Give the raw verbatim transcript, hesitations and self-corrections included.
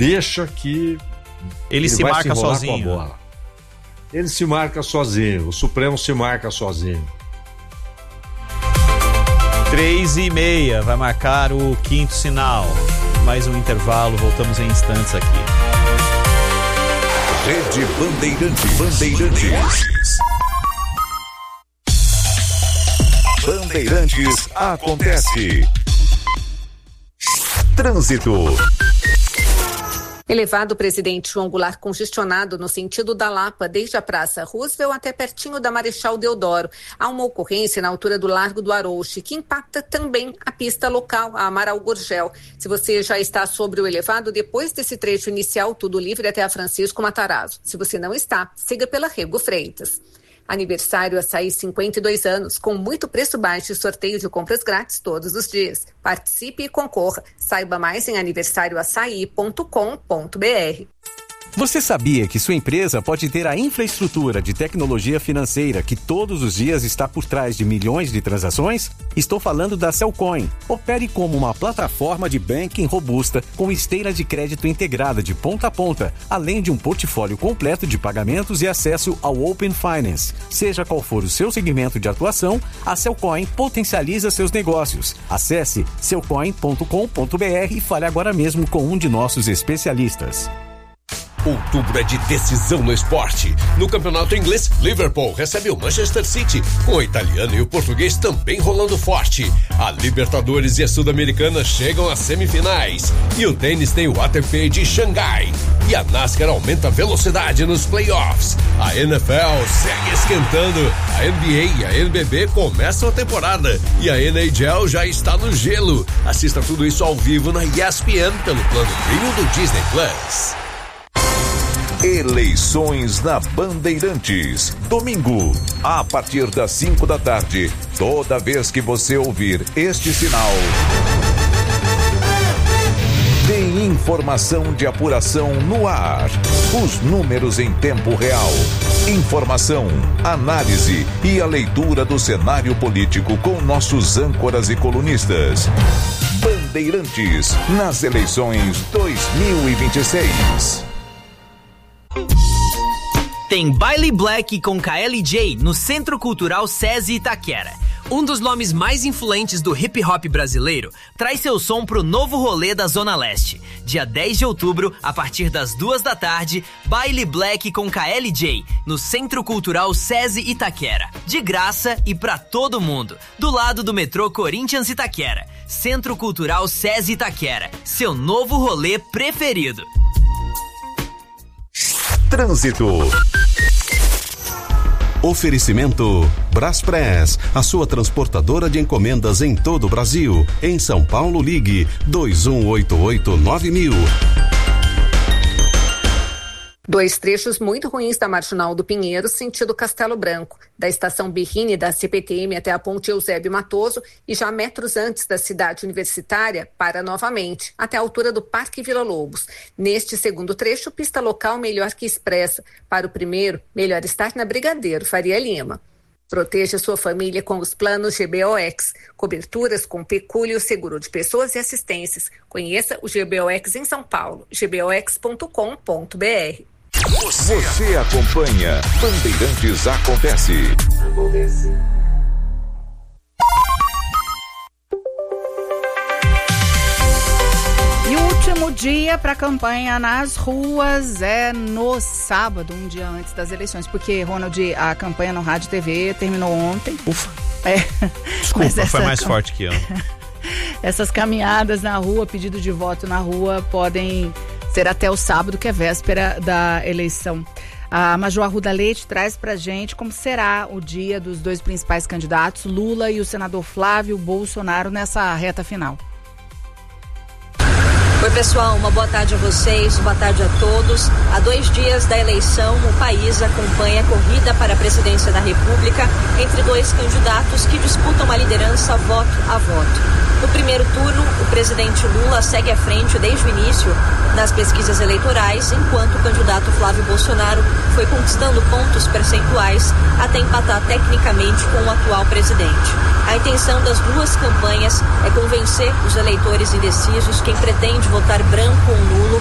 deixa que ele, ele se vai marca se sozinho. Com a bola. Ele se marca sozinho, o Supremo se marca sozinho. Três e meia, vai marcar o quinto sinal. Mais um intervalo, voltamos em instantes aqui. Rede Bandeirantes. Bandeirantes. Bandeirantes acontece. Trânsito. Elevado Presidente João Goulart congestionado no sentido da Lapa, desde a Praça Roosevelt até pertinho da Marechal Deodoro. Há uma ocorrência na altura do Largo do Arouche, que impacta também a pista local, a Amaral Gurgel. Se você já está sobre o elevado, depois desse trecho inicial, tudo livre até a Francisco Matarazzo. Se você não está, siga pela Rego Freitas. Aniversário Açaí, cinquenta e dois anos, com muito preço baixo e sorteio de compras grátis todos os dias. Participe e concorra. Saiba mais em aniversário açaí ponto com ponto b r. Você sabia que sua empresa pode ter a infraestrutura de tecnologia financeira que todos os dias está por trás de milhões de transações? Estou falando da Cellcoin. Opere como uma plataforma de banking robusta com esteira de crédito integrada de ponta a ponta, além de um portfólio completo de pagamentos e acesso ao Open Finance. Seja qual for o seu segmento de atuação, a Cellcoin potencializa seus negócios. Acesse cellcoin ponto com ponto b r e fale agora mesmo com um de nossos especialistas. Outubro é de decisão no esporte. No campeonato inglês, Liverpool recebe o Manchester City, com o italiano e o português também rolando forte. A Libertadores e a Sul-Americana chegam às semifinais. E o tênis tem o A T P de Xangai. E a NASCAR aumenta a velocidade nos playoffs. A N F L segue esquentando. A N B A e a N B B começam a temporada. E a N H L já está no gelo. Assista tudo isso ao vivo na E S P N pelo plano Premium do Disney Plus. Eleições na Bandeirantes. Domingo, a partir das cinco da tarde, toda vez que você ouvir este sinal, tem informação de apuração no ar. Os números em tempo real. Informação, análise e a leitura do cenário político com nossos âncoras e colunistas. Bandeirantes, nas eleições dois mil e vinte e seis. Tem Baile Black com K L J no Centro Cultural SESI Itaquera. Um dos nomes mais influentes do hip hop brasileiro traz seu som pro novo rolê da Zona Leste. Dia dez de outubro, a partir das duas da tarde, Baile Black com K L J no Centro Cultural SESI Itaquera. De graça e pra todo mundo. Do lado do metrô Corinthians Itaquera. Centro Cultural SESI Itaquera. Seu novo rolê preferido. Trânsito. Oferecimento Braspress, a sua transportadora de encomendas em todo o Brasil. Em São Paulo, ligue dois um oito oito nove mil. Dois trechos muito ruins da Marginal do Pinheiro, sentido Castelo Branco, da estação Berrini da C P T M até a ponte Eusébio Matoso e já metros antes da cidade universitária, para novamente, até a altura do Parque Vila Lobos. Neste segundo trecho, pista local melhor que expressa. Para o primeiro, melhor estar na Brigadeiro Faria Lima. Proteja sua família com os planos G B O X. Coberturas com pecúlio, seguro de pessoas e assistências. Conheça o G B O X em São Paulo, g b o x ponto com ponto b r. Você, Você acompanha Bandeirantes Acontece. Acontece. E o último dia para a campanha nas ruas é no sábado, um dia antes das eleições, porque, Ronald, a campanha no Rádio e T V terminou ontem. Ufa. É. Desculpa, foi mais cam... forte que eu. Essas caminhadas na rua, pedido de voto na rua, podem ser até o sábado, que é véspera da eleição. A Major Arruda Leite traz pra gente como será o dia dos dois principais candidatos, Lula e o senador Flávio Bolsonaro, nessa reta final. Oi, pessoal, uma boa tarde a vocês, boa tarde a todos. Há dois dias da eleição, o país acompanha a corrida para a presidência da República entre dois candidatos que disputam a liderança voto a voto. No primeiro turno, o presidente Lula segue à frente desde o início nas pesquisas eleitorais, enquanto o candidato Flávio Bolsonaro foi conquistando pontos percentuais até empatar tecnicamente com o atual presidente. A intenção das duas campanhas é convencer os eleitores indecisos, quem pretende votar branco ou nulo,